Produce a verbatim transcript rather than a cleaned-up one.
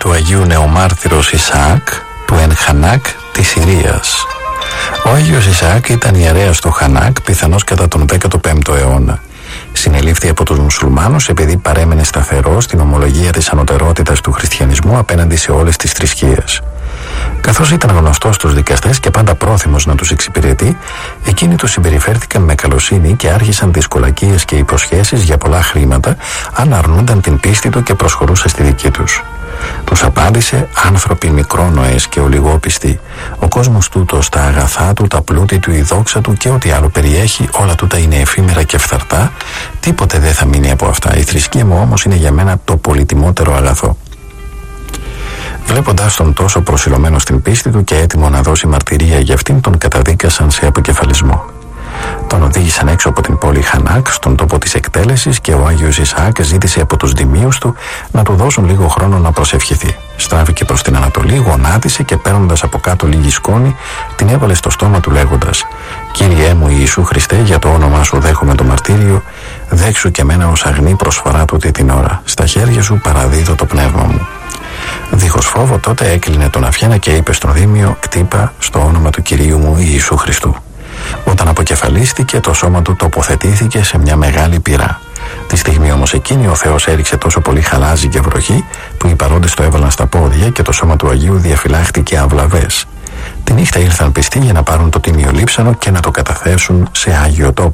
του Αγίου Νεομάρτυρος Ισαάκ του Εν Χανάκ της Συρίας. Ο Άγιος Ισαάκ ήταν ιερέας στο Χανάκ, πιθανώς κατά τον δέκατο πέμπτο αιώνα. Συνελήφθη από τους μουσουλμάνους επειδή παρέμενε σταθερό στην ομολογία της ανωτερότητας του χριστιανισμού απέναντι σε όλες τις θρησκείες. Καθώς ήταν γνωστός στους δικαστές και πάντα πρόθυμος να τους εξυπηρετεί, εκείνοι τους συμπεριφέρθηκαν με καλοσύνη και άρχισαν δυσκολακίες και υποσχέσεις για πολλά χρήματα αν αρνούνταν την πίστη του και προσχωρούσε στη δική τους. Τους απάντησε: «Άνθρωποι μικρόνοες και ολιγόπιστοι, ο κόσμος τούτος, τα αγαθά του, τα πλούτη του, η δόξα του και ό,τι άλλο περιέχει, όλα τούτα είναι εφήμερα και φθαρτά, τίποτε δεν θα μείνει από αυτά. Η θρησκεία μου όμως είναι για μένα το πολυτιμότερο αγαθό». Βλέποντας τον τόσο προσιλωμένο στην πίστη του και έτοιμο να δώσει μαρτυρία για αυτήν, τον καταδίκασαν σε αποκεφαλισμό. Τον οδήγησαν έξω από την πόλη Χανάκ, στον τόπο της εκτέλεσης, και ο Άγιος Ισαάκ ζήτησε από τους δημίους του να του δώσουν λίγο χρόνο να προσευχηθεί. Στράφηκε προς την Ανατολή, γονάτισε και παίρνοντας από κάτω λίγη σκόνη, την έβαλε στο στόμα του λέγοντας: «Κύριέ μου Ιησού Χριστέ, για το όνομά σου δέχομαι το μαρτύριο, δέξου και μένα ως αγνή προσφορά τούτη την ώρα. Στα χέρια σου παραδίδω το πνεύμα μου». Δίχως φόβο τότε έκλεινε τον αφιένα και είπε στον Δήμιο: «Κτύπα στο όνομα του Κυρίου μου Ιησού Χριστού». Όταν αποκεφαλίστηκε, το σώμα του τοποθετήθηκε σε μια μεγάλη πυρά. Τη στιγμή όμως εκείνη ο Θεός έριξε τόσο πολύ χαλάζι και βροχή που οι παρόντες το έβαλαν στα πόδια και το σώμα του Αγίου διαφυλάχτηκε αυλαβές. Τη νύχτα ήρθαν πιστοί για να πάρουν το τίμιο λείψανο και να το καταθέσουν σε Άγιο Τόπο.